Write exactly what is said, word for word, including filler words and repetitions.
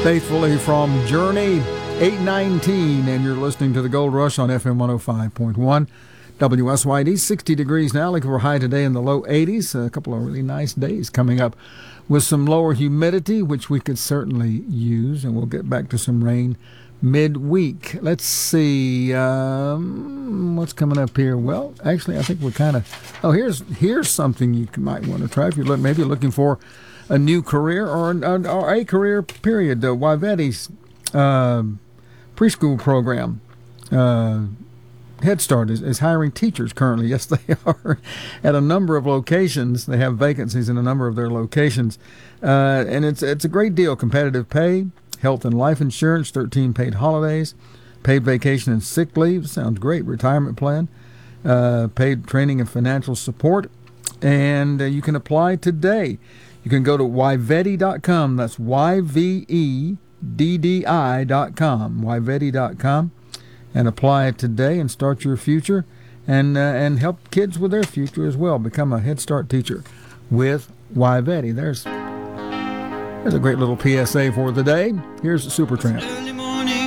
Faithfully from Journey, eight nineteen, and you're listening to the Gold Rush on F M one oh five point one. W S Y D, sixty degrees now, looking for high today in the low eighties. A couple of really nice days coming up with some lower humidity, which we could certainly use, and we'll get back to some rain midweek. Let's see, um, what's coming up here? Well, actually, I think we're kind of, oh, here's here's something you might want to try if you're look, maybe looking for a new career or, an, or a career, period. Uh, Waivetti's uh, preschool program, uh, Head Start, is, is hiring teachers currently. Yes, they are. At a number of locations. They have vacancies in a number of their locations. Uh, and it's it's a great deal. Competitive pay, health and life insurance, thirteen paid holidays, paid vacation and sick leave. Sounds great. Retirement plan, uh, paid training and financial support. And uh, you can apply today. You can go to Waivetti dot com. That's Y V E D D I dot com. Waivetti dot com. And apply it today and start your future and uh, and help kids with their future as well. Become a Head Start teacher with Waivetti. There's, there's a great little P S A for the day. Here's Supertramp.